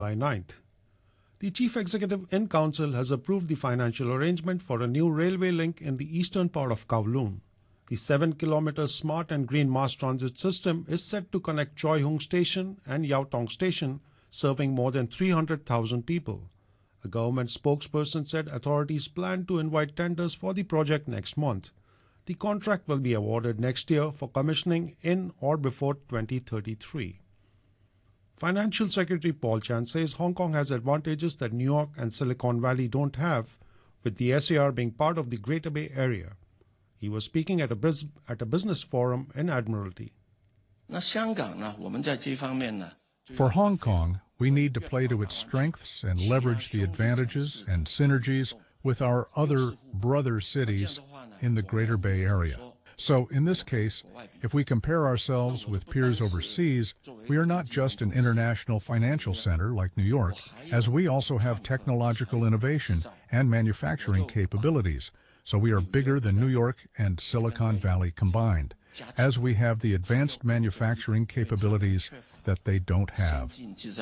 July 9th. The Chief Executive in Council has approved the financial arrangement for a new railway link in the eastern part of Kowloon. The 7-kilometer smart and green mass transit system is set to connect Choi Hung Station and Yaotong Station, serving more than 300,000 people. A government spokesperson said authorities plan to invite tenders for the project next month. The contract will be awarded next year for commissioning in or before 2033. Financial Secretary Paul Chan says Hong Kong has advantages that New York and Silicon Valley don't have, with the SAR being part of the Greater Bay Area. He was speaking at a business forum in Admiralty. For Hong Kong, we need to play to its strengths and leverage the advantages and synergies with our other brother cities in the Greater Bay Area. So, in this case, if we compare ourselves with peers overseas, we are not just an international financial center like New York, as we also have technological innovation and manufacturing capabilities. So we are bigger than New York and Silicon Valley combined, as we have the advanced manufacturing capabilities that they don't have.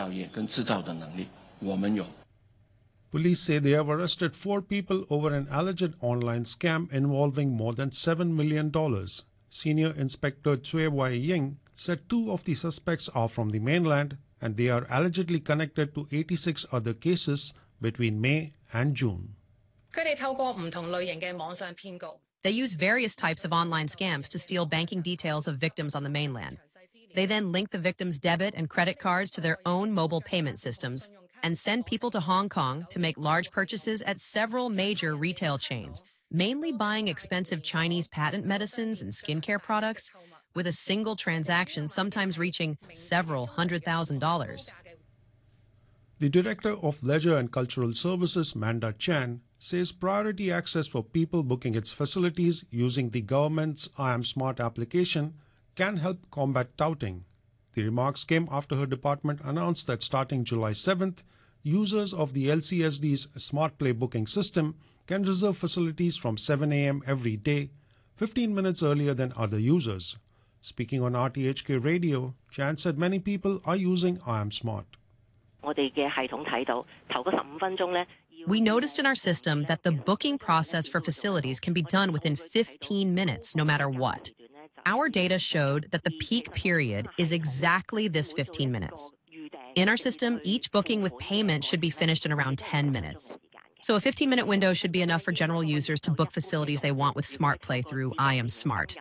Police say they have arrested 4 people over an alleged online scam involving more than $7 million. Senior Inspector Cui Wai Ying said 2 of the suspects are from the mainland and they are allegedly connected to 86 other cases between May and June. They use various types of online scams to steal banking details of victims on the mainland. They then link the victims' debit and credit cards to their own mobile payment systems and send people to Hong Kong to make large purchases at several major retail chains, mainly buying expensive Chinese patent medicines and skincare products, with a single transaction sometimes reaching several $100,000. The Director of Leisure and Cultural Services, Manda Chan, says priority access for people booking its facilities using the government's I Am Smart application can help combat touting. The remarks came after her department announced that starting July 7th, users of the LCSD's Smart Play booking system can reserve facilities from 7 a.m. every day, 15 minutes earlier than other users. Speaking on RTHK Radio, Chan said many people are using I Am Smart. We noticed in our system that the booking process for facilities can be done within 15 minutes, no matter what. Our data showed that the peak period is exactly this 15 minutes. In our system, each booking with payment should be finished in around 10 minutes. So a 15-minute window should be enough for general users to book facilities they want with Smart Play through I Am Smart.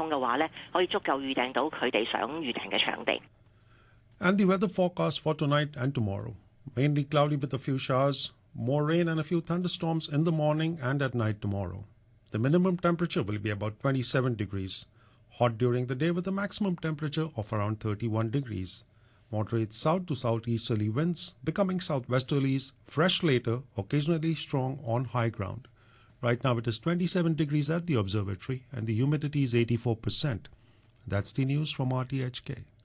And the weather forecast for tonight and tomorrow. Mainly cloudy with a few showers, more rain and a few thunderstorms in the morning and at night tomorrow. The minimum temperature will be about 27 degrees. Hot during the day with a maximum temperature of around 31 degrees. Moderate south to southeasterly winds, becoming southwesterlies, fresh later, occasionally strong on high ground. Right now it is 27 degrees at the observatory and the humidity is 84%. That's the news from RTHK.